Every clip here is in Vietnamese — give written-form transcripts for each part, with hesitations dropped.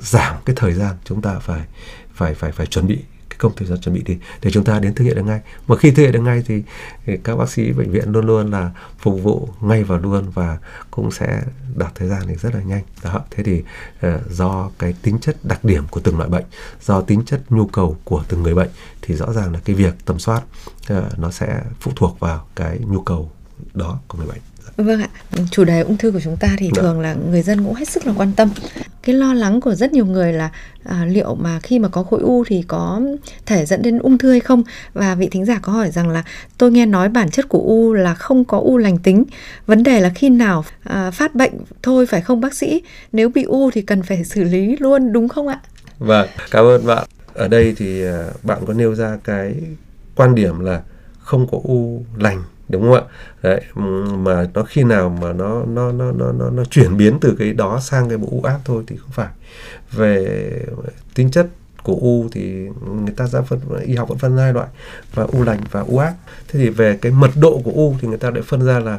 giảm cái thời gian chúng ta phải chuẩn bị, cái công thời gian chuẩn bị đi để chúng ta đến thực hiện được ngay. Mà khi thực hiện được ngay thì các bác sĩ bệnh viện luôn luôn là phục vụ ngay và luôn, và cũng sẽ đạt thời gian thì rất là nhanh. Đó. Thế thì do cái tính chất đặc điểm của từng loại bệnh, do tính chất nhu cầu của từng người bệnh thì rõ ràng là cái việc tầm soát nó sẽ phụ thuộc vào cái nhu cầu đó của người bệnh. Vâng ạ, chủ đề ung thư của chúng ta thì thường là người dân cũng hết sức là quan tâm. Cái lo lắng của rất nhiều người là liệu mà khi mà có khối u thì có thể dẫn đến ung thư hay không. Và vị thính giả có hỏi rằng là tôi nghe nói bản chất của u là không có u lành tính. Vấn đề là khi nào phát bệnh thôi phải không bác sĩ? Nếu bị u thì cần phải xử lý luôn đúng không ạ? Vâng, cảm ơn bạn. Ở đây thì bạn có nêu ra cái quan điểm là không có u lành, đúng không ạ? Đấy, mà nó khi nào mà nó chuyển biến từ cái đó sang cái bộ u ác thôi thì không phải. Về tính chất của u thì người ta y học vẫn phân hai loại, và u lành và u ác. Thế thì về cái mật độ của u thì người ta lại phân ra là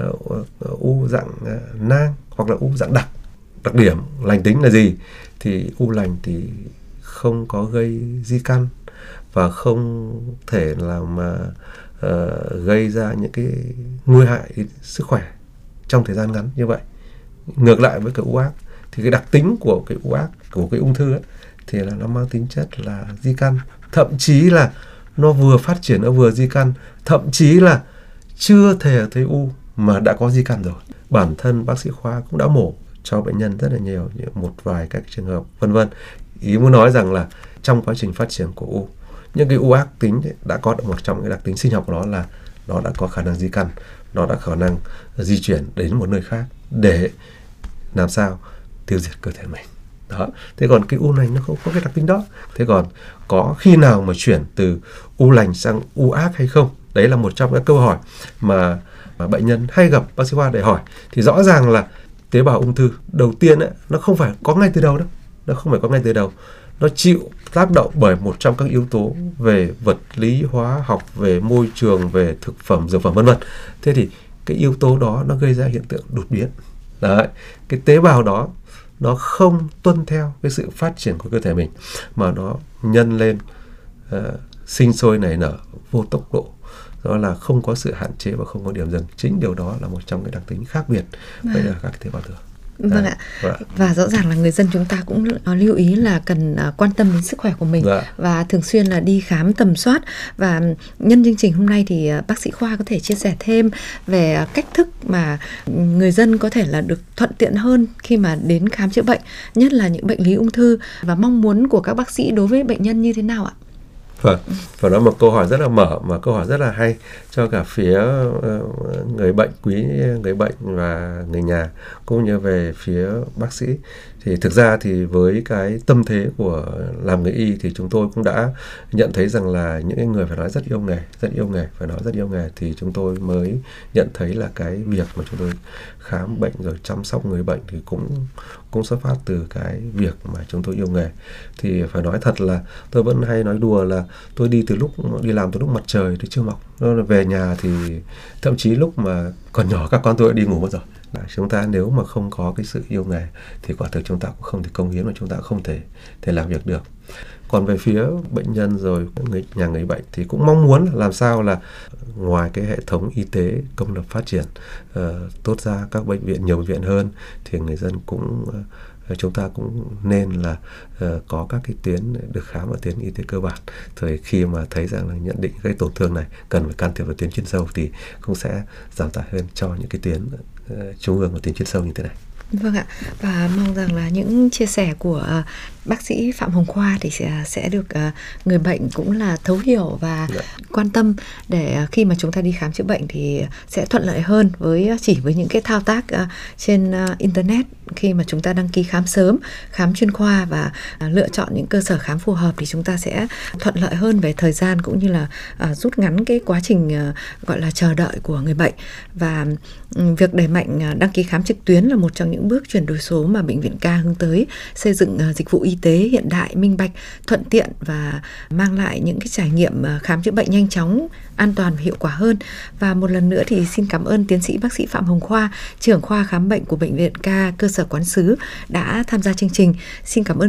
u dạng nang hoặc là u dạng đặc. Đặc điểm lành tính là gì? Thì u lành thì không có gây di căn và không thể là mà gây ra những cái nguy hại sức khỏe trong thời gian ngắn như vậy. Ngược lại với cái u ác thì cái đặc tính của cái u ác, của cái ung thư ấy, thì là nó mang tính chất là di căn, thậm chí là nó vừa phát triển nó vừa di căn, thậm chí là chưa thể thấy u mà đã có di căn rồi. Bản thân bác sĩ khoa cũng đã mổ cho bệnh nhân rất là nhiều, một vài các trường hợp vân vân. Ý muốn nói rằng là trong quá trình phát triển của u, những cái u ác tính đã có một trong cái đặc tính sinh học của nó là nó đã có khả năng di căn, nó đã khả năng di chuyển đến một nơi khác để làm sao tiêu diệt cơ thể mình. Đó. Thế còn cái u lành nó không có cái đặc tính đó. Thế còn có khi nào mà chuyển từ u lành sang u ác hay không? Đấy là một trong các câu hỏi mà bệnh nhân hay gặp bác sĩ khoa để hỏi. Thì rõ ràng là tế bào ung thư đầu tiên ấy, nó không phải có ngay từ đầu đâu. Nó không phải có ngay từ đầu. Nó chịu tác động bởi một trong các yếu tố về vật lý, hóa học, về môi trường, về thực phẩm, dược phẩm vân vân. Thế thì cái yếu tố đó nó gây ra hiện tượng đột biến. Đấy, cái tế bào đó nó không tuân theo cái sự phát triển của cơ thể mình mà nó nhân lên, sinh sôi nảy nở vô tốc độ. Đó là không có sự hạn chế và không có điểm dừng. Chính điều đó là một trong cái đặc tính khác biệt với các tế bào thường. Vâng ạ. Và rõ ràng là người dân chúng ta cũng lưu ý là cần quan tâm đến sức khỏe của mình và thường xuyên là đi khám tầm soát. Và nhân chương trình hôm nay thì bác sĩ Khoa có thể chia sẻ thêm về cách thức mà người dân có thể là được thuận tiện hơn khi mà đến khám chữa bệnh, nhất là những bệnh lý ung thư, và mong muốn của các bác sĩ đối với bệnh nhân như thế nào ạ? Vâng, và đó là một câu hỏi rất là mở, mà câu hỏi rất là hay cho cả phía người bệnh, quý người bệnh và người nhà, cũng như về phía bác sĩ. Thì thực ra thì với cái tâm thế của làm người y thì chúng tôi cũng đã nhận thấy rằng là những người phải nói rất yêu nghề, thì chúng tôi mới nhận thấy là cái việc mà chúng tôi khám bệnh rồi chăm sóc người bệnh thì cũng xuất phát từ cái việc mà chúng tôi yêu nghề. Thì phải nói thật là tôi vẫn hay nói đùa là tôi đi làm từ lúc mặt trời thì chưa mọc. Nó về nhà thì thậm chí lúc mà còn nhỏ các con tôi đã đi ngủ mất rồi. Chúng ta nếu mà không có cái sự yêu nghề thì quả thực chúng ta cũng không thể cống hiến, và chúng ta cũng không thể làm việc được. Còn về phía bệnh nhân rồi nhà người bệnh thì cũng mong muốn làm sao là ngoài cái hệ thống y tế công lập phát triển tốt ra, các bệnh viện nhiều bệnh viện hơn, thì người dân chúng ta cũng nên là có các cái tuyến được khám ở tuyến y tế cơ bản. Rồi khi mà thấy rằng là nhận định cái tổn thương này cần phải can thiệp vào tuyến chuyên sâu thì cũng sẽ giảm tải hơn cho những cái tuyến trung ương và tuyến chuyên sâu như thế này. Vâng ạ, và mong rằng là những chia sẻ của bác sĩ Phạm Hồng Khoa thì sẽ được người bệnh cũng là thấu hiểu và quan tâm, để khi mà chúng ta đi khám chữa bệnh thì sẽ thuận lợi hơn chỉ với những cái thao tác trên internet. Khi mà chúng ta đăng ký khám sớm, khám chuyên khoa và lựa chọn những cơ sở khám phù hợp thì chúng ta sẽ thuận lợi hơn về thời gian, cũng như là rút ngắn cái quá trình gọi là chờ đợi của người bệnh. Và việc đẩy mạnh đăng ký khám trực tuyến là một trong những bước chuyển đổi số mà Bệnh viện K hướng tới, xây dựng dịch vụ y tế hiện đại, minh bạch, thuận tiện và mang lại những cái trải nghiệm khám chữa bệnh nhanh chóng, an toàn và hiệu quả hơn. Và một lần nữa thì xin cảm ơn tiến sĩ bác sĩ Phạm Hồng Khoa, trưởng khoa khám bệnh của Bệnh viện K cơ sở Quán Sứ đã tham gia chương trình. Xin cảm ơn